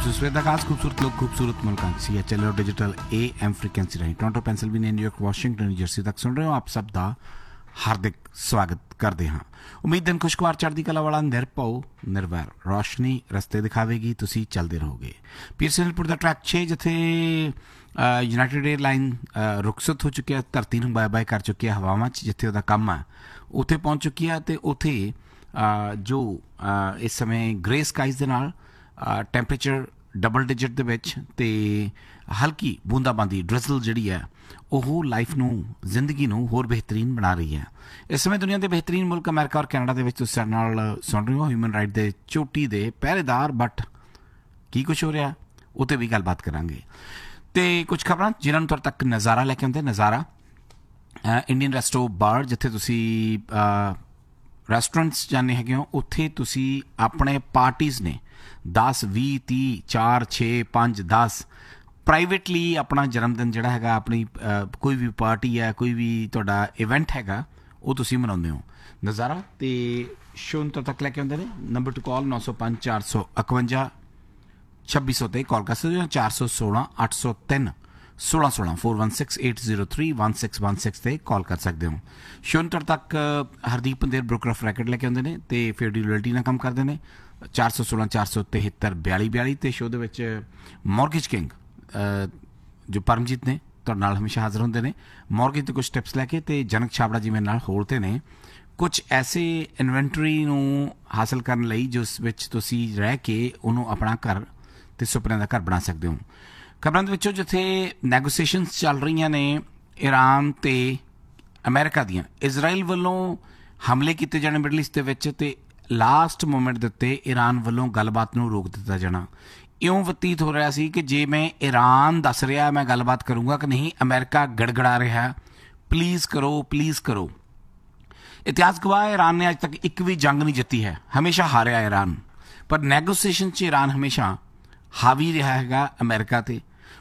सवेर का खास खूबसूरत लोग खूबसूरत मुल्कों की चलो डिजिटल AM फ्रीक्वेंसी रही Toronto Pennsylvania New York Washington New Jersey तक सुन रहे हो। आप सब का हार्दिक स्वागत करते हाँ। उम्मीद दिन खुशगवार चढ़ती कला वाला निरभव निर्वैर रोशनी रस्ते दिखावेगी, तुसी चलते रहोगे। पीरसनपुर का ट्रैक 6 जिथे यूनाइटेड एयरलाइन रुखसत हो चुकी है, धरती में बाय बाय कर चुकी है हवावां च जिथे उसका काम है उत्थे पहुँच चुकी है। तो उत्थे जो इस समय ग्रे स्काइज दे नाल टैंपरेचर डबल डिजिट दे विच ते हल्की बूंदाबांदी ड्रिजल जिहड़ी है वह लाइफ नूं जिंदगी नूं होर बेहतरीन बना रही है। इस समय दुनिया के बेहतरीन मुल्क अमेरिका और कैनेडा दे विच तुसीं साडे नाल सुन रहे हो ह्यूमन राइट दे चोटी दे पहरेदार। बट की कुछ हो रहा उत्ते भी गलबात करांगे। तो कुछ खबरां जिन्हां नूं तुहाडे तक नज़ारा लैके आउंदे। नज़ारा इंडियन रेस्टो बार जिथे तुसीं रेस्टोरेंट्स जाने हैगे हो, उत्थे तुसीं अपने पार्टीज़ ने 10 20 30 4 6 5 10 प्राइवेटली अपना जन्मदिन जिहड़ा हैगा अपनी कोई भी पार्टी है कोई भी तुहाडा इवेंट हैगा वो तुसीं मनाउंदे हो। नज़ारा ते शो तक लैके आउंदे ने। नंबर टू कॉल 905 451 2600 ते कॉल कर सकते हो। 416 803 1616 416 803 1616 ते कॉल कर सकते हो। शो तक Hardeep Pandher broker of racket लैके आउंदे ने ते फिर ड्यूलिटी नाल काम करते हैं। 416 473 42 42 ते शो दे विच मॉर्गेज किंग जो परमजीत ने तुहाडे नाल हमेशा हाज़र होंदे ने मॉर्गेज के कुछ टिप्स लैके। ते जनक छाबड़ा जी मेरे नाल होलते ने कुछ ऐसे इन्वेंटरी नूं हासिल करने लई जिस विच तुसीं रह के उन्होंने अपना घर ते सुपने का घर बना सकते हो। खबरों के विचों जिथे नैगोसिएशनस चल रही ने ईरान ते अमेरिका दियां इजराइल वालों हमले किए जाने मिडल ईस्ट दे विच ते लास्ट मोमेंट दे उत्ते ईरान वालों गलबात नूं रोक दिता जाना इउं वतीत हो रहा सी कि जे मैं ईरान दस रहा मैं गलबात करूँगा कि नहीं, अमेरिका गड़गड़ा रहा प्लीज़ करो प्लीज़ करो। इतिहास गवाह ईरान ने अज तक एक भी जंग नहीं जीती है, हमेशा हारिया ईरान। पर नैगोसिएशन च ईरान हमेशा हावी रहा है अमेरिका ते।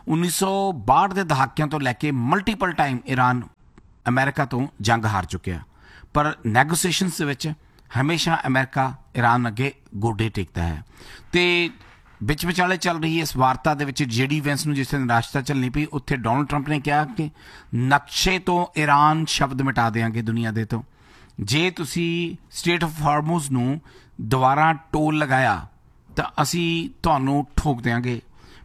1962 के दहाकिਆਂ तो लैके मल्टीपल टाइम ईरान अमेरिका तो जंग हार चुके। पर नैगोसिएशनस दे विच हमेशा अमेरिका ईरान अगे गोडे टेकता है। तो बिच विचाले चल रही इस वार्ता दे विच जेडी वैंस नूं जिस निराशता चलनी पई उत्थे डोनाल्ड ट्रंप ने कहा कि नक्शे तो ईरान शब्द मिटा देंगे दुनिया दे तो जे तुसी स्टेट ऑफ हार्मोज नूं दोबारा टोल लगाया तो असी तुहानूं ठोक देंगे।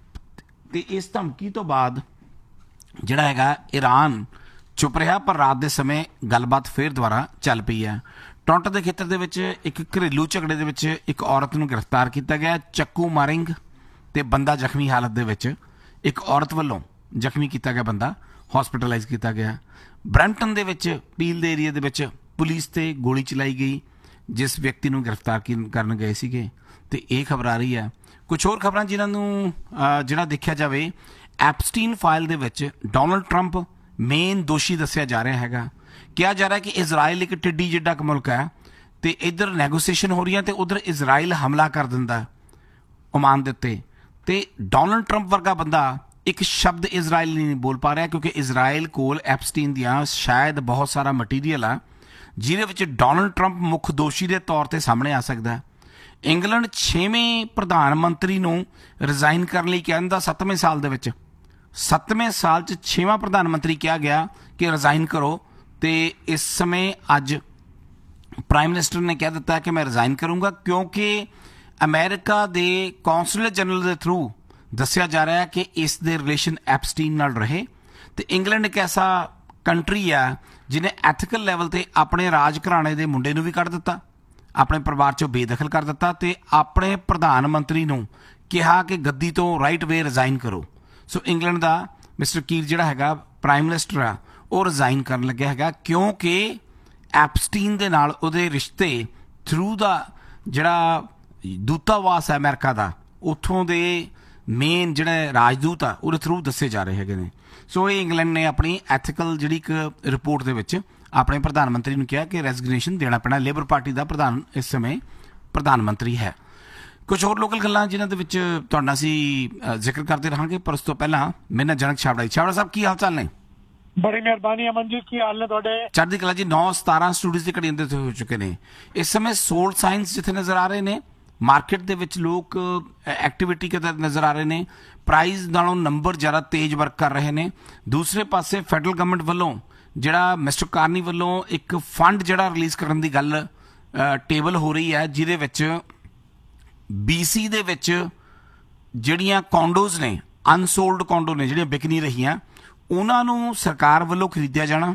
तो इस धमकी तो बाद जिहड़ा हैगा ईरान चुप रहा, पर रात के समय गलबात फिर दोबारा चल पई है। टोरंटो के खेतर के एक घरेलू झगड़े के एक औरत को गिरफ्तार किया गया, चक्कू मारिंग ते बंदा जख्मी हालत दे विच एक औरत वालों जख्मी किया गया, बंदा हॉस्पिटलाइज किया गया। ब्रैंपटन दे विच पील दे एरिया दे विच पुलिस ते गोली चलाई गई जिस व्यक्ति को गिरफ्तार करन गए सीगे। तो ये खबर आ रही है। कुछ होर खबरां जिन्होंने जिहड़ा देखा जाए एप्स्टीन फाइल दे विच डोनाल्ड ट्रंप मेन दोषी दस्या जा रहा है। कहा जा रहा है कि इजराइल एक टिड्डी जिड्डा मुल्क है तो इधर नैगोसिएशन हो रही है तो उधर इजराइल हमला कर दिंदा ओमान दे उत्ते। ते डोनाल्ड ट्रंप वर्गा बंदा एक शब्द इजराइल नहीं बोल पा रहा क्योंकि इजराइल कोल एप्स्टीन दियां शायद बहुत सारा मटीरियल आ जिहदे विच डोनाल्ड ट्रंप मुख दोषी के तौर पर सामने आ सकता है। इंग्लैंड 6वें प्रधानमंत्री नूं रिजाइन करने लई कहंदा 7वें साल दे विच 7वें साल 6वां प्रधानमंत्री कहा गया कि रिजाइन करो। तो इस समय अज प्राइम मिनिस्टर ने कह दिता है कि मैं रिजाइन करूँगा क्योंकि अमेरिका के कौंसलर जनरल के थ्रू दस्या जा रहा है कि इस दे रिलेशन एप्स्टीन नाल रहे। तो इंग्लैंड एक ऐसा कंट्री है जिन्हें एथिकल लैवल पर अपने राज घराने के मुंडे नूं भी कढ़ दिता, अपने परिवार चों बेदखल कर दिता तो अपने प्रधानमंत्री नूं कहा कि गद्दी तो राइट वे रिजाइन करो। सो इंग्लैंड का मिस्टर कीर जिहड़ा हैगा प्राइम मिनिस्टर आ वो रिजाइन कर लग्या है क्योंकि एप्स्टीन दे नाल उहदे रिश्ते थ्रू दा जिहड़ा दूतावास है अमेरिका का उत्थों दे मेन जिहड़े राजदूत आ उहदे थ्रू दसे जा रहे हैं। सो ये इंग्लैंड ने अपनी एथिकल जिहड़ी एक रिपोर्ट दे विच अपने प्रधानमंत्री ने कहा कि रेजिग्नेशन देना पैना। लेबर पार्टी का प्रधान इस समय प्रधानमंत्री है। कुछ होर लोकल गल्लां जिन्हां दे विच तुहाडे नाल असीं जिक्र करते रहांगे, पर उस तो पहला मेरे नाल जनक छाबड़ा जी। छाबड़ा साहब की हाल चाल ने? बड़ी मेहरबानी अमन जी, की हाल ने तुहाडे? चढ़दी कला जी। 9-17 स्टूडियोज की घड़ी अंदर हो चुके हैं। इस समय सोल साइंस जिथे नजर आ रहे हैं ਮਾਰਕੀਟ ਦੇ ਵਿੱਚ ਲੋਕ ਐਕਟੀਵਿਟੀ ਕਰਦੇ ਨਜ਼ਰ ਆ ਰਹੇ ਨੇ, ਪ੍ਰਾਈਸ ਨਾਲੋਂ ਨੰਬਰ ਜ਼ਿਆਦਾ ਤੇਜ਼ ਵਰਕ ਕਰ ਰਹੇ ਨੇ। ਦੂਸਰੇ ਪਾਸੇ ਫੈਡਰਲ ਗਵਰਨਮੈਂਟ ਵੱਲੋਂ ਜਿਹੜਾ ਮਿਸਟਰ ਕਾਰਨੀ ਵੱਲੋਂ ਇੱਕ ਫੰਡ ਜਿਹੜਾ ਰਿਲੀਜ਼ ਕਰਨ ਦੀ ਗੱਲ ਟੇਬਲ ਹੋ ਰਹੀ ਹੈ, ਜਿਹਦੇ ਵਿੱਚ BC ਦੇ ਵਿੱਚ ਜਿਹੜੀਆਂ ਕੌਂਡੋਜ਼ ਨੇ, ਅਨਸੋਲਡ ਕੌਂਡੋ ਨੇ ਜਿਹੜੀਆਂ ਵਿਕ ਨਹੀਂ ਰਹੀਆਂ, ਉਹਨਾਂ ਨੂੰ ਸਰਕਾਰ ਵੱਲੋਂ ਖਰੀਦਿਆ ਜਾਣਾ।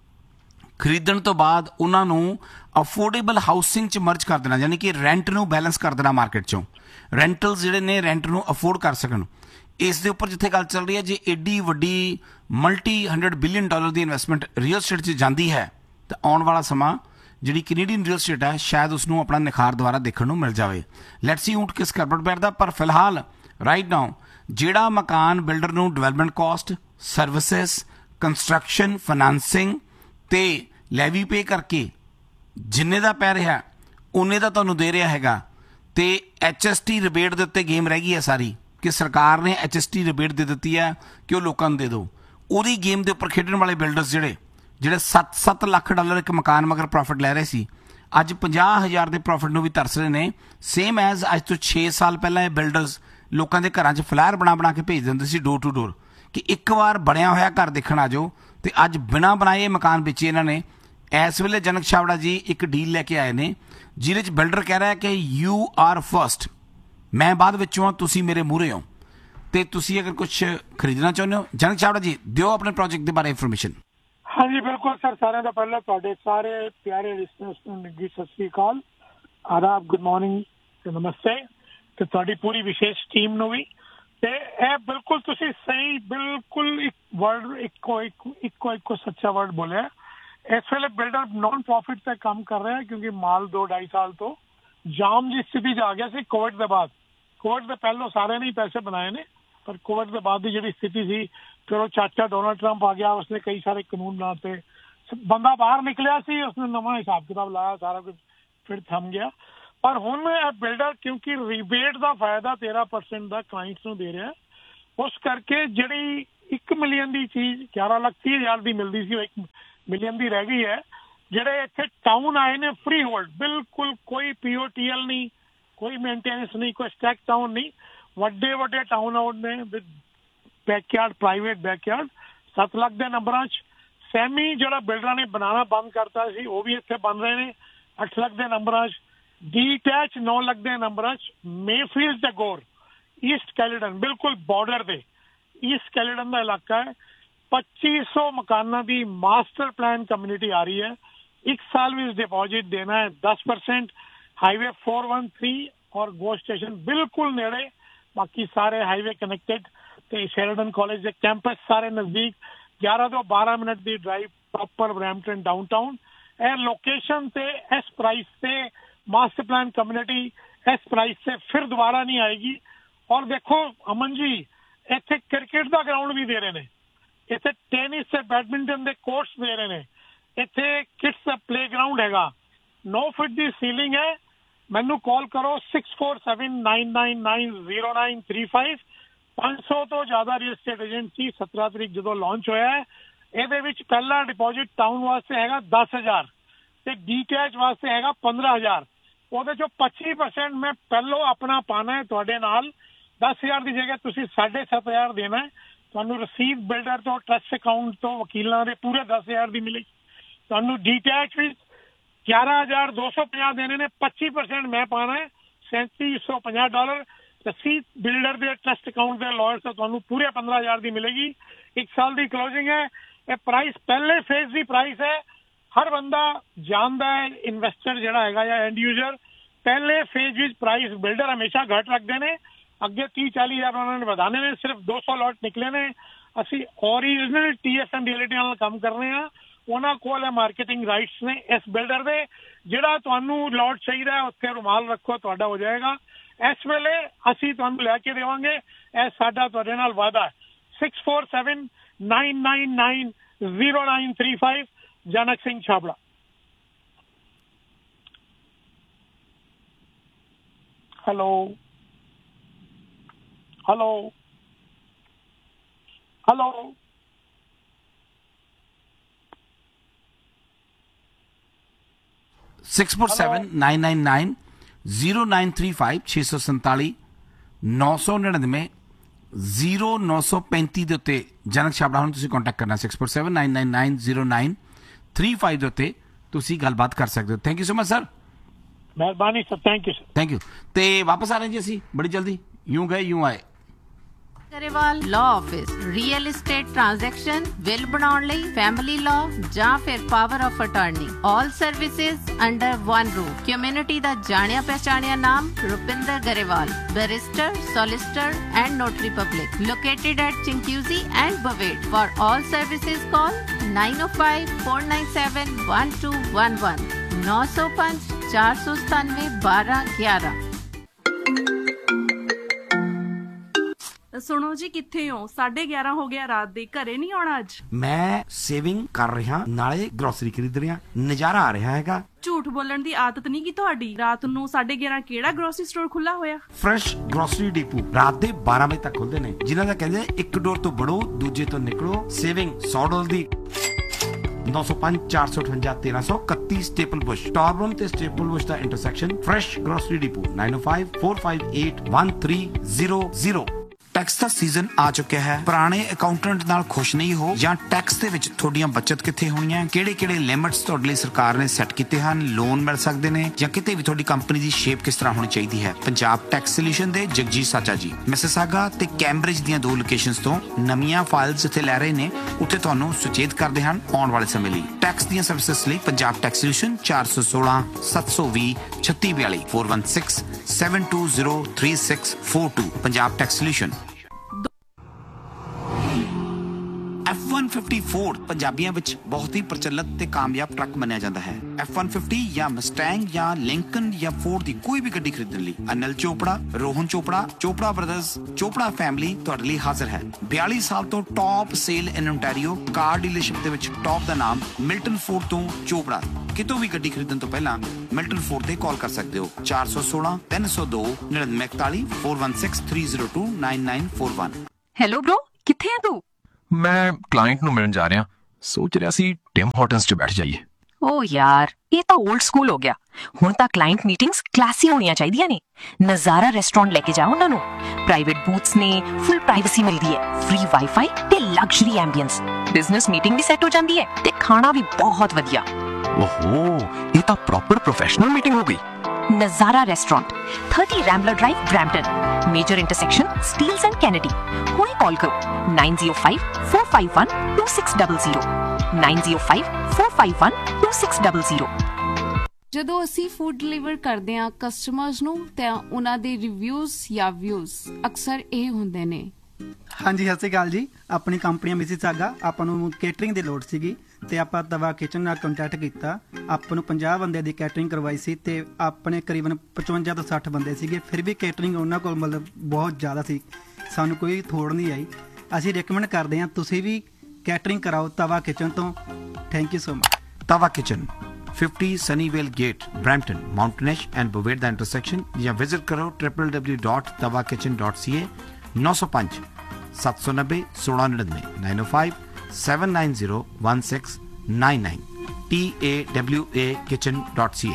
ਖਰੀਦਣ ਤੋਂ ਬਾਅਦ ਉਹਨਾਂ ਨੂੰ ਅਫੋਰਡੇਬਲ ਹਾਊਸਿੰਗ 'ਚ ਮਰਜ ਕਰ ਦੇਣਾ, ਯਾਨੀ ਕਿ ਰੈਂਟ ਨੂੰ ਬੈਲੈਂਸ ਕਰ ਦੇਣਾ ਮਾਰਕੀਟ 'ਚੋਂ, ਰੈਂਟਲਸ ਜਿਹੜੇ ਨੇ ਰੈਂਟ ਨੂੰ ਅਫੋਰਡ ਕਰ ਸਕਣ। ਇਸ ਦੇ ਉੱਪਰ ਜਿੱਥੇ ਗੱਲ ਚੱਲ ਰਹੀ ਹੈ, ਜੇ ਐਡੀ ਵੱਡੀ ਮਲਟੀ $100 ਬਿਲੀਅਨ ਦੀ ਇਨਵੈਸਟਮੈਂਟ ਰੀਅਲ ਸਟੇਟ 'ਚ ਜਾਂਦੀ ਹੈ ਤਾਂ ਆਉਣ ਵਾਲਾ ਸਮਾਂ ਜਿਹੜੀ ਕੈਨੇਡੀਅਨ ਰੀਅਲ ਸਟੇਟ ਹੈ ਸ਼ਾਇਦ ਉਸ ਨੂੰ ਆਪਣਾ ਨਿਖਾਰ ਦੁਆਰਾ ਦੇਖਣ ਨੂੰ ਮਿਲ ਜਾਵੇ। ਲੈਟਸ ਸੀ ਊਂਟ ਕਿਸ ਕਰਬਟ ਬੈਠਦਾ। ਪਰ ਫਿਲਹਾਲ ਰਾਈਟ ਨਾਓ ਜਿਹੜਾ ਮਕਾਨ ਬਿਲਡਰ ਨੂੰ ਡਿਵੈਲਪਮੈਂਟ ਕਾਸਟ, ਸਰਵਿਸਿਜ਼, ਕੰਸਟਰਕਸ਼ਨ, ਫਾਈਨਾਂਸਿੰਗ ਤੇ ਲੈਵੀ ਪੇ ਕਰਕੇ ਜਿੰਨੇ ਦਾ ਪੈ ਰਿਹਾ ਉਨੇ ਦਾ ਤੁਹਾਨੂੰ ਦੇ ਰਿਹਾ ਹੈਗਾ, ਤੇ HST ਰਿਬੇਟ ਦੇ ਉੱਤੇ ਗੇਮ ਰਹਿ ਗਈ ਹੈ ਸਾਰੀ, ਕਿ ਸਰਕਾਰ ਨੇ HST ਰਿਬੇਟ ਦੇ ਦਿੱਤੀ ਹੈ ਕਿ ਉਹ ਲੋਕਾਂ ਨੂੰ ਦੇ ਦਿਓ। ਉਹਦੀ ਗੇਮ ਦੇ ਉੱਪਰ ਖੇਡਣ ਵਾਲੇ ਬਿਲਡਰਸ ਜਿਹੜੇ 7 ਲੱਖ ਡਾਲਰ ਇੱਕ ਮਕਾਨ ਮਗਰ ਪ੍ਰੋਫਿਟ ਲੈ ਰਹੇ ਸੀ, ਅੱਜ 50,000 ਦੇ ਪ੍ਰੋਫਿਟ ਨੂੰ ਵੀ ਤਰਸ ਰਹੇ ਨੇ। ਸੇਮ ਐਜ਼ ਅੱਜ ਤੋਂ 6 ਸਾਲ ਪਹਿਲਾਂ ਇਹ ਬਿਲਡਰਸ ਲੋਕਾਂ ਦੇ ਘਰਾਂ 'ਚ ਫਲਾਇਰ ਬਣਾ ਕੇ ਭੇਜ ਦਿੰਦੇ ਸੀ ਡੋਰ ਟੂ ਡੋਰ ਕਿ ਇੱਕ ਵਾਰ ਬਣਿਆ ਹੋਇਆ ਘਰ ਦੇਖਣ ਆ ਜਾਓ, ਤੇ ਅੱਜ ਬਿਨਾਂ ਬਣਾਏ ਮਕਾਨ ਵੇਚੇ ਇਹਨਾਂ ਨੇ। ਇਸ ਵੇਲੇ ਜਨਕ ਛਾਬੜਾ ਜੀ ਇੱਕ ਡੀਲ ਲੈ ਕੇ ਆਏ ਨੇ ਜਿਹਦੇ 'ਚ ਬਿਲਡਰ ਕਹਿ ਰਿਹਾ ਕਿ ਯੂ ਆਰ ਫਸਟ, ਮੈਂ ਬਾਅਦ ਵਿੱਚੋਂ ਹਾਂ, ਤੁਸੀਂ ਮੇਰੇ ਮੂਹਰੇ ਹੋ, ਤੇ ਤੁਸੀਂ ਅਗਰ ਕੁਛ ਖਰੀਦਣਾ ਚਾਹੁੰਦੇ ਹੋ। ਜਨਕ ਛਾਬੜਾ ਜੀ ਦਿਓ ਆਪਣੇ ਪ੍ਰੋਜੈਕਟ ਦੇ ਬਾਰੇ ਇਨਫੋਰਮੇਸ਼ਨ। ਹਾਂਜੀ ਬਿਲਕੁਲ ਸਰ, ਸਾਰਿਆਂ ਦਾ ਪਹਿਲਾਂ ਤੁਹਾਡੇ ਸਾਰੇ ਪਿਆਰੇ ਲਿਸਨਰਸ ਨੂੰ ਨਿੱਘੀ ਸਤਿ ਸ੍ਰੀ ਅਕਾਲ, ਆਦਾਬ, ਗੁੱਡ ਮਾਰਨਿੰਗ ਤੇ ਨਮਸਤੇ, ਤੇ ਤੁਹਾਡੀ ਪੂਰੀ ਵਿਸ਼ੇਸ਼ ਟੀਮ ਨੂੰ ਵੀ। ਤੇ ਇਹ ਬਿਲਕੁਲ ਤੁਸੀਂ ਸਹੀ, ਬਿਲਕੁਲ ਇੱਕ ਵਰਡ ਇੱਕੋ ਸੱਚਾ ਵਰਡ ਬੋਲਿਆ। ਇਸ ਵੇਲੇ ਬਿਲਡਰ ਨॉन ਪ੍ਰੋਫਿਟ ਤੇ ਕੰਮ ਕਰ ਰਿਹਾ ਕਿਉਂਕਿ ਮਾਲ 2-2.5 ਸਾਲ ਤੋਂ ਜਾਮ ਦੀ ਸਥਿਤੀ 'ਚ ਆ ਗਿਆ ਸੀ ਕੋਵਿਡ ਦੇ ਬਾਅਦ। ਕੋਵਿਡ ਦੇ ਪਹਿਲੋਂ ਸਾਰਿਆਂ ਨੇ ਪੈਸੇ ਬਣਾਏ ਨੇ, ਪਰ ਕੋਵਿਡ ਦੇ ਬਾਅਦ ਦੀ ਜਿਹੜੀ ਸਥਿਤੀ ਸੀ, ਫਿਰ ਉਹ ਚਾਚਾ ਡੋਨਾਲਡ ਟਰੰਪ ਆ ਗਿਆ, ਉਸਨੇ ਕਈ ਸਾਰੇ ਕਾਨੂੰਨ ਬਣਾਤੇ, ਬੰਦਾ ਬਾਹਰ ਨਿਕਲਿਆ ਸੀ, ਉਸਨੇ ਨਵਾਂ ਹਿਸਾਬ ਕਿਤਾਬ ਲਾਇਆ, ਸਾਰਾ ਕੁਝ ਫਿਰ ਥੰਮ ਗਿਆ। ਪਰ ਹੁਣ ਇਹ ਬਿਲਡਰ ਕਿਉਂਕਿ ਰਿਬੇਟ ਦਾ ਫਾਇਦਾ 13% ਦਾ ਕਲਾਇੰਟਸ ਨੂੰ ਦੇ ਰਿਹਾ, ਉਸ ਕਰਕੇ ਜਿਹੜੀ 1 ਮਿਲੀਅਨ ਦੀ ਚੀਜ਼ 11,30,000 ਦੀ ਮਿਲਦੀ ਸੀ, ਉਹ 1 ਮਿਲੀਅਨ ਦੀ ਰਹਿ ਗਈ ਹੈ। ਜਿਹੜੇ ਇੱਥੇ ਟਾਊਨ ਆਏ ਨੇ ਫ੍ਰੀ ਹੋਲਡ, ਬਿਲਕੁਲ ਕੋਈ POTL ਨਹੀਂ, ਕੋਈ ਮੇਨਟੇਨੈਂਸ ਨਹੀਂ, ਕੋਈ ਸਟੈਕ ਟਾਊਨ ਨਹੀਂ, ਵੱਡੇ ਟਾਊਨ ਆਊਟ ਨੇ with backyard, private backyard, 7 lakh ਦੇ ਨੰਬਰਾਂ 'ਚ। ਸੈਮੀ ਜਿਹੜਾ ਬਿਲਡਰਾਂ ਨੇ ਬਣਾਉਣਾ ਬੰਦ ਕਰਤਾ ਸੀ, ਉਹ ਵੀ ਇੱਥੇ ਬਣ ਰਹੇ ਨੇ 8 ਲੱਖ ਦੇ ਨੰਬਰਾਂ 'ਚ। ਡੀਟੈਚ 9 ਲੱਖ ਦੇ ਨੰਬਰਾਂ 'ਚ। ਮੇਫੀਲਡ ਤੇ ਗੌਰ, ਈਸਟ ਕੈਲੀਡਨ, ਬਿਲਕੁਲ ਬਾਰਡਰ ਤੇ ਈਸਟ ਕੈਲੀਡਨ ਦਾ ਇਲਾਕਾ ਹੈ। 2500 ਮਕਾਨਾਂ ਦੀ ਮਾਸਟਰ ਪਲਾਨ ਕਮਿਊਨਿਟੀ ਆ ਰਹੀ ਹੈ। 1 ਸਾਲ ਵਿੱਚ डिपॉजिट देना है 10%। हाईवे 413 और गो स्टेशन बिल्कुल नेड़े, बाकी सारे हाईवे कनेक्टेड, ਤੇ ਸ਼ੈਰਡਨ ਕਾਲਜ ਦੇ ਕੈਂਪਸ ਸਾਰੇ ਨਜ਼ਦੀਕ, 11 ਤੋਂ 12 ਮਿੰਟ ਦੀ ਡਰਾਈਵ ਪ੍ਰੋਪਰ ਬਰੈਂਪਟਨ ਡਾਊਨਟਾਊਨ। ਇਹ ਲੋਕੇਸ਼ਨ ਤੇ ਇਸ ਪ੍ਰਾਈਸ ਤੇ ਮਾਸਟਰ ਪਲਾਨ ਕਮਿਊਨਿਟੀ ਇਸ ਪ੍ਰਾਈਸ ਤੇ ਫਿਰ ਦੁਬਾਰਾ ਨਹੀਂ ਆਏਗੀ। ਔਰ ਦੇਖੋ ਅਮਨ ਜੀ, ਇੱਥੇ ਕ੍ਰਿਕਟ ਦਾ ਗਰਾਊਂਡ ਵੀ ਦੇ ਰਹੇ ਨੇ, ਇੱਥੇ ਟੈਨਿਸ ਤੇ ਬੈਡਮਿੰਟਨ ਦੇ ਕੋਰਟਸ ਦੇ ਰਹੇ ਨੇ, ਇੱਥੇ ਕਿਡਸ ਦਾ ਪਲੇਗਰਾਊਂਡ ਹੈਗਾ, 9 ਫੁੱਟ ਦੀ ਸੀਲਿੰਗ ਹੈ। ਮੈਨੂੰ ਕਾਲ ਕਰੋ 6479990935। 500 ਤੋਂ ਜ਼ਿਆਦਾ ਰੀਅਲ ਸਟੇਟ ਏਜੰਸੀ 17 ਤਰੀਕ ਜਦੋਂ ਲਾਂਚ ਹੋਇਆ ਹੈ। ਇਹਦੇ ਵਿੱਚ ਪਹਿਲਾ ਡਿਪੋਜ਼ਿਟ ਟਾਊਨ ਵਾਸਤੇ ਹੈਗਾ 10,000 ਤੇ ਡੀਟੈਚ ਵਾਸਤੇ ਹੈਗਾ 15,000। ਉਹਦੇ ਚੋਂ 25% ਮੈਂ ਪਹਿਲੋਂ ਆਪਣਾ ਪਾਣਾ ਹੈ ਤੁਹਾਡੇ ਨਾਲ। 10,000 ਦੀ ਜਗ੍ਹਾ ਤੁਸੀਂ 7,500 ਦੇਣਾ ਹੈ। ਤੁਹਾਨੂੰ ਰਸੀਦ ਬਿਲਡਰ ਤੋਂ, ਟਰਸਟ ਅਕਾਊਂਟ ਤੋਂ, ਵਕੀਲਾਂ ਦੇ ਪੂਰੇ 10,000 ਦੀ ਮਿਲੇਗੀ। ਤੁਹਾਨੂੰ ਡੀਟੈਚ ਵਿੱਚ $11,250 ਦੇਣੇ ਨੇ, 25% ਮੈਂ ਪਾਣਾ ਹੈ, $3,750। ਰਸੀਦ ਬਿਲਡਰ ਦੇ ਟਰਸਟ ਅਕਾਊਂਟ ਦੇ ਲਾਇਰ ਤੋਂ ਤੁਹਾਨੂੰ ਪੂਰੇ 15,000 ਦੀ ਮਿਲੇਗੀ। 1 ਸਾਲ ਦੀ ਕਲੋਜ਼ਿੰਗ ਹੈ। ਇਹ ਪ੍ਰਾਈਸ ਪਹਿਲੇ ਫੇਜ਼ ਦੀ ਪ੍ਰਾਈਸ ਹੈ। ਹਰ ਬੰਦਾ ਜਾਣਦਾ ਹੈ, ਇਨਵੈਸਟਰ ਜਿਹੜਾ ਹੈਗਾ ਜਾਂ ਐਂਡ ਯੂਜ਼ਰ, ਪਹਿਲੇ ਫੇਜ਼ ਵਿੱਚ ਪ੍ਰਾਈਸ ਬਿਲਡਰ ਹਮੇਸ਼ਾ ਘੱਟ ਰੱਖਦੇ ਨੇ, ਅੱਗੇ 30-40,000 ਉਹਨਾਂ ਨੇ ਵਧਾਣੇ ਨੇ। ਸਿਰਫ 200 ਲੋਟ ਨਿਕਲੇ ਨੇ। ਅਸੀਂ ਓਰੀਜਨਲ TSN ਰੀਅਲਟੀ ਨਾਲ ਕੰਮ ਕਰ ਰਹੇ ਹਾਂ। ਉਹਨਾਂ ਕੋਲ ਮਾਰਕੀਟਿੰਗ ਰਾਈਟਸ ਨੇ ਇਸ ਬਿਲਡਰ ਦੇ। ਜਿਹੜਾ ਤੁਹਾਨੂੰ ਲੋਟ ਚਾਹੀਦਾ ਹੈ ਉੱਥੇ ਰੁਮਾਲ ਰੱਖੋ, ਤੁਹਾਡਾ ਹੋ ਜਾਏਗਾ। ਇਸ ਵੇਲੇ ਅਸੀਂ ਤੁਹਾਨੂੰ ਲੈ ਕੇ ਦੇਵਾਂਗੇ, ਇਹ ਸਾਡਾ ਤੁਹਾਡੇ ਨਾਲ ਵਾਅਦਾ ਹੈ। 6479990935 ਜਨਕ Singh Chhabra. Hello hello hello 647999 0935 647 999 0935 ਦੇ ਉੱਤੇ ਜਨਕ ਛਾਬੜਾ ਹੁਣ ਤੁਸੀਂ ਕੰਟੈਕਟ ਕਰਨਾ 6479990935 ਦੇ ਉੱਤੇ ਤੁਸੀਂ ਗੱਲਬਾਤ ਕਰ ਸਕਦੇ ਹੋ। Thank you so much sir. ਮਿਹਰਬਾਨੀ sir, thank you sir. Thank you. ਤੇ ਵਾਪਸ ਆ ਰਹੇ ਜੀ ਅਸੀਂ ਬੜੀ ਜਲਦੀ, यूं गए यूं आए। Grewal law office real estate transaction will बनाउण लई फैमिली लॉ ਜਾਂ ਫਿਰ power of attorney all services under one roof. Community ਦਾ ਜਾਣਿਆ ਪਹਿਚਾਣਿਆ ਨਾਮ Rupinder Grewal, barrister, solicitor and notary public, located at Chinguizi and Bovade। For all services call 905-497-1211 905 497 1211। ਸੁਣੋ ਜੀ, ਕਿੱਥੇ ਹੋ? 11:30 ਹੋ ਗਿਆ ਰਾਤ ਦੇ, ਘਰੇ ਨਹੀਂ ਆਉਣਾ ਅੱਜ? ਮੈਂ ਸੇਵਿੰਗ ਕਰ ਰਿਹਾ, ਨਾਲੇ ਗਰੋਸਰੀ ਖਰੀਦ ਰਿਹਾ, ਨਜ਼ਾਰਾ ਆ ਰਿਹਾ ਹੈਗਾ। ਝੂਠ ਬੋਲਣ ਦੀ ਆਦਤ ਨਹੀਂ ਕੀ ਤੁਹਾਡੀ? ਰਾਤ ਨੂੰ 11:30 ਕਿਹੜਾ ਗਰੋਸਰੀ ਸਟੋਰ ਖੁੱਲਾ ਹੋਇਆ? ਫਰੈਸ਼ ਗਰੋਸਰੀ ਡਿਪੂ ਰਾਤ ਦੇ 12 ਵਜੇ ਤੱਕ ਖੁੱਲਦੇ ਨੇ, ਜਿਨ੍ਹਾਂ ਦਾ ਕਹਿੰਦੇ ਇੱਕ ਡੋਰ ਤੋਂ ਵੜੋ ਦੂਜੇ ਤੋਂ ਨਿਕਲੋ। ਸੇਵਿੰਗ $100 ਦੀ 905 458 1331 ਸਟੇਪਲ ਬੁਸ਼, ਟਾਰਬਰਮ ਤੇ ਸਟੇਪਲ ਬੁਸ਼ ਦਾ intersection. Fresh grocery depot 9054581300। Tax ਦਾ ਸੀਜ਼ਨ ਆ ਚੁੱਕਿਆ ਹੈ। ਪੁਰਾਣੇ ਅਕਾਊਂਟੈਂਟ ਨਾਲ ਖੁਸ਼ ਨਹੀਂ ਹੋ ਜਾਂ ਟੈਕਸ ਦੇ ਵਿੱਚ ਤੁਹਾਡੀਆਂ ਬਚਤ ਕਿੱਥੇ ਹੋਣੀਆਂ, ਕਿਹੜੇ ਲਿਮਿਟਸ ਤੁਹਾਡੇ ਲਈ ਸਰਕਾਰ ਨੇ ਸੈੱਟ ਕੀਤੇ ਹਨ, ਲੋਨ ਮਿਲ ਸਕਦੇ ਨੇ, ਜਾਂ ਕਿਤੇ ਵੀ ਤੁਹਾਡੀ ਕੰਪਨੀ ਦੀ ਸ਼ੇਪ ਕਿਸ ਤਰ੍ਹਾਂ ਹੋਣੀ ਚਾਹੀਦੀ ਹੈ। ਪੰਜਾਬ ਟੈਕਸ ਸੋਲੂਸ਼ਨ ਦੇ ਜਗਜੀਤ ਸਾਚਾ ਜੀ ਮਿਸਿਸਾਗਾ ਤੇ ਕੈਂਬਰਿਜ ਦੀਆਂ 2 ਲੋਕੇਸ਼ਨਸ ਤੋਂ ਨਵੀਆਂ ਫਾਈਲਸ ਜਿੱਥੇ ਲੈ ਰਹੇ ਨੇ, ਉੱਥੇ ਤੁਹਾਨੂੰ ਸੁਚੇਤ ਕਰਦੇ ਹਨ ਆਉਣ ਵਾਲੇ ਸਮੇਂ ਲਈ। ਟੈਕਸ ਦੀਆਂ ਸਰਵਿਸਿਜ਼ ਲਈ Punjab tax solution 416 720 3642 416 720 3642 Punjab tax solution. F-150 Ford ਪੰਜਾਬੀਆਂ ਵਿੱਚ ਬਹੁਤ ਹੀ ਪ੍ਰਚਲਿਤ ਤੇ ਕਾਮਯਾਬ ਟਰੱਕ ਮੰਨਿਆ ਜਾਂਦਾ ਹੈ। F-150 ਜਾਂ ਮਸਟੈਂਗ ਜਾਂ ਲਿੰਕਨ ਜਾਂ ਫੋਰਡ ਦੀ ਕੋਈ ਵੀ ਗੱਡੀ ਖਰੀਦਣ ਲਈ ਅਨਿਲ ਚੋਪੜਾ, ਰੋਹਨ ਚੋਪੜਾ, ਚੋਪੜਾ ਬ੍ਰਦਰਜ਼, ਚੋਪੜਾ ਫੈਮਿਲੀ ਤੁਹਾਡੇ ਲਈ ਹਾਜ਼ਰ ਹੈ। 42 ਸਾਲ ਤੋਂ ਟੌਪ ਸੇਲ ਇਨ ਓਨਟਾਰੀਓ ਕਾਰ ਡੀਲਰਸ਼ਿਪ ਦੇ ਵਿੱਚ ਟੌਪ ਦਾ ਨਾਮ ਮਿਲਟਨ ਫੋਰਡ ਤੋਂ ਚੋਪੜਾ। ਕਿਤੋਂ ਵੀ ਗੱਡੀ ਖਰੀਦਣ ਤੋਂ ਪਹਿਲਾਂ ਮਿਲਟਨ ਫੋਰਡ ਤੇ ਕਾਲ ਕਰ ਸਕਦੇ ਹੋ 416 302 9941 416 302 9941। ਹੈਲੋ ਬ్రో, ਕਿੱਥੇ ਹੈ ਤੂੰ? ਮੈਂ ਕਲਾਇੰਟ ਨੂੰ ਮਿਲਣ ਜਾ ਰਿਹਾ, ਸੋਚ ਰਿਹਾ ਸੀ ਟਿਮ ਹਾਰਟਨਸ 'ਚ ਬੈਠ ਜਾਈਏ। ਓ ਯਾਰ, ਇਹ ਤਾਂ 올ਡ ਸਕੂਲ ਹੋ ਗਿਆ। ਹੁਣ ਤਾਂ ਕਲਾਇੰਟ ਮੀਟਿੰਗਸ ਕਲਾਸੀ ਹੋਣੀਆਂ ਚਾਹੀਦੀਆਂ ਨੇ। ਨਜ਼ਾਰਾ ਰੈਸਟੋਰੈਂਟ ਲੈ ਕੇ ਜਾਓ ਉਹਨਾਂ ਨੂੰ। ਪ੍ਰਾਈਵੇਟ ਬੂਥਸ ਨੇ, ਫੁੱਲ ਪ੍ਰਾਈਵੇਸੀ ਮਿਲਦੀ ਹੈ, ਫ੍ਰੀ ਵਾਈਫਾਈ ਤੇ ਲਗਜ਼ਰੀ ਐਂਬੀਐਂਸ। ਬਿਜ਼ਨਸ ਮੀਟਿੰਗ ਵੀ ਸੈੱਟ ਹੋ ਜਾਂਦੀ ਹੈ ਤੇ ਖਾਣਾ ਵੀ ਬਹੁਤ ਵਧੀਆ। ਓਹੋ, ਇਹ ਤਾਂ ਪ੍ਰੋਪਰ ਪ੍ਰੋਫੈਸ਼ਨਲ ਮੀਟਿੰਗ ਹੋ ਗਈ। ਨਜ਼ਾਰਾ restaurant 30 ਰੈਂਬਲਰ drive, Brampton, major intersection Steeles and Kennedy. ਹੁਣੇ ਕਾਲ ਕਰੋ 9054512600 9054512600। ਜਦੋਂ ਅਸੀਂ ਫੂਡ ਡਿਲੀਵਰ ਕਰਦੇ ਹਾਂ ਕਸਟਮਰਸ ਨੂੰ ਤਾਂ ਉਹਨਾਂ ਦੇ ਰਿਵਿਊਜ਼ ਜਾਂ ਵਿਊਜ਼ ਅਕਸਰ ਇਹ ਹੁੰਦੇ ਨੇ। ਹਾਂਜੀ, ਸਤਿ ਸ਼੍ਰੀ ਅਕਾਲ ਜੀ। ਆਪਣੀ ਕੰਪਨੀ ਮਿਸਿਸਾਗਾ, ਆਪਾਂ ਨੂੰ ਕੇਟਰਿੰਗ ਦੀ ਲੋੜ ਸੀਗੀ ਤੇ ਆਪਾਂ ਤਵਾ ਕਿਚਨ ਨਾਲ ਕੰਟੈਕਟ ਕੀਤਾ। ਆਪਾਂ ਨੂੰ 50 ਬੰਦੇ ਦੀ ਕੇਟਰਿੰਗ ਕਰਵਾਈ ਸੀ ਤੇ ਆਪਣੇ ਕਰੀਬਨ 55 ਤੋਂ 60 ਬੰਦੇ ਸੀਗੇ। ਫਿਰ ਵੀ ਕੇਟਰਿੰਗ ਉਹਨਾਂ ਕੋਲ ਮਤਲਬ ਬਹੁਤ ਜ਼ਿਆਦਾ ਸੀ, ਸਾਨੂੰ ਕੋਈ ਥੋੜ ਨਹੀਂ ਆਈ। ਅਸੀਂ ਰਿਕਮੈਂਡ ਕਰਦੇ ਹਾਂ ਤੁਸੀਂ ਵੀ ਕੇਟਰਿੰਗ ਕਰਾਓ ਤਵਾ ਕਿਚਨ ਤੋਂ। Thank you so much. ਤਵਾ kitchen 50 ਸਨੀਵੇਲ gate, Brampton, ਮਾਊਂਟਨੈਸ਼ and ਬੋਵੇਡ the intersection, ਜਾਂ ਵਿਜ਼ਿਟ ਕਰੋ www.tawakitchen.ca 905 790 1699 905 790 1699 TAWAkitchen.ca।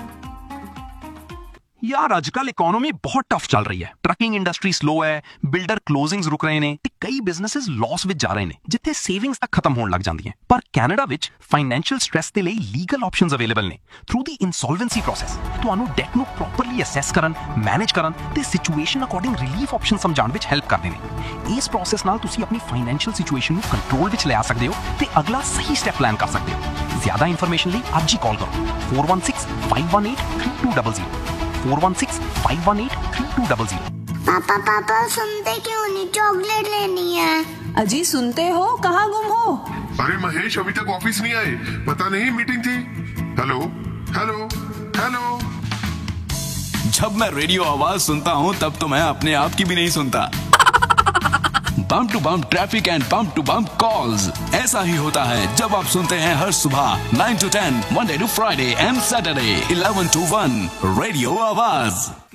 ਯਾਰ ਅੱਜਕੱਲ ਇਕਨੋਮੀ ਬਹੁਤ ਟਫ ਚੱਲ ਰਹੀ ਹੈ। ਟਰੱਕਿੰਗ ਇੰਡਸਟਰੀ ਸਲੋ ਹੈ, ਬਿਲਡਰ ਕਲੋਜ਼ਿੰਗਸ ਰੁਕ ਰਹੇ ਨੇ ਤੇ ਕਈ ਬਿਜ਼ਨੈਸਸ ਲਾਸ ਵਿੱਚ ਜਾ ਰਹੇ ਨੇ, ਜਿੱਥੇ ਸੇਵਿੰਗਸ ਤੱਕ ਖਤਮ ਹੋਣ ਲੱਗ ਜਾਂਦੀਆਂ। ਪਰ ਕੈਨੇਡਾ ਵਿੱਚ ਫਾਈਨੈਂਸ਼ੀਅਲ ਸਟ੍ਰੈਸ ਦੇ ਲਈ ਲੀਗਲ ਆਪਸ਼ਨਸ ਅਵੇਲੇਬਲ ਨੇ। ਥਰੂ ਦੀ ਇਨਸੋਲਵੈਂਸੀ ਪ੍ਰੋਸੈਸ ਤੁਹਾਨੂੰ ਡੈਟ ਨੂੰ ਪ੍ਰੋਪਰਲੀ ਅਸੈਸ ਕਰਨ, ਮੈਨੇਜ ਕਰਨ ਤੇ ਸਿਚੁਏਸ਼ਨ ਅਕੋਰਡਿੰਗ ਰਿਲੀਫ ਆਪਸ਼ਨ ਸਮਝਾਉਣ ਵਿੱਚ ਹੈਲਪ ਕਰਦੇ ਨੇ। ਇਸ ਪ੍ਰੋਸੈਸ ਨਾਲ ਤੁਸੀਂ ਆਪਣੀ ਫਾਈਨੈਂਸ਼ੀਅਲ ਸਿਚੁਏਸ਼ਨ ਨੂੰ ਕੰਟਰੋਲ ਵਿੱਚ ਲਿਆ ਸਕਦੇ ਹੋ ਤੇ ਅਗਲਾ ਸਹੀ ਸਟੈਪ ਪਲਾਨ ਕਰ ਸਕਦੇ ਹੋ। ਜ਼ਿਆਦਾ ਇਨਫੋਰਮੇਸ਼ਨ ਲਈ ਅੱਜ ਹੀ ਕਾਲ ਕਰੋ 416-518-3200 416-518-3200। पापा सुनते क्यों नहीं? चॉकलेट लेनी है। अजी सुनते हो, कहाँ गुम हो? अरे महेश अभी तक ऑफिस नहीं आए, पता नहीं मीटिंग थी। Hello hello hello. जब मैं रेडियो आवाज सुनता हूँ तब तो मैं अपने आप की भी नहीं सुनता। Bump to bump traffic and bump to bump calls, ऐसा ही होता है जब आप सुनते हैं हर सुबह 9 to 10 Monday to Friday and Saturday 11 to 1 radio आवाज।